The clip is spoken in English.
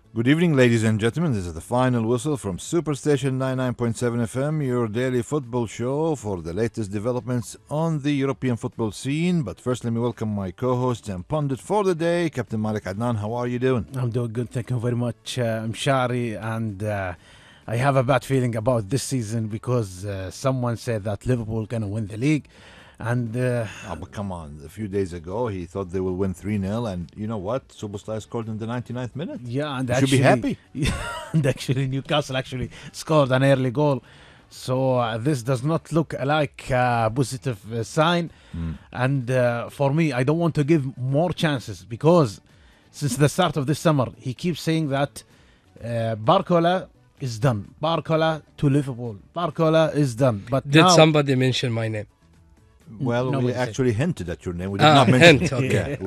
Good evening, ladies and gentlemen. This is the final whistle from Superstation 99.7 FM, your daily football show for the latest developments on the European football scene. But first, let me welcome my co-host and pundit for the day, Captain Malik Adnan. How are you doing? I'm doing good, thank you very much. I'm Shari, and I have a bad feeling about this season because someone said that Liverpool going to win the league. And But come on. A few days ago, he thought they will win 3-0. And you know what? Superstar scored in the 99th minute. yeah, and You actually, should be happy. and actually Newcastle actually scored an early goal. So this does not look like a positive sign. And for me, I don't want to give more chances because since the start of this summer, he keeps saying that Barcola is done. Barcola to Liverpool. Barcola is done. But Did now, somebody mention my name? Well, No, we we said- actually hinted at your name. We did not mention hint, it. okay. Yeah,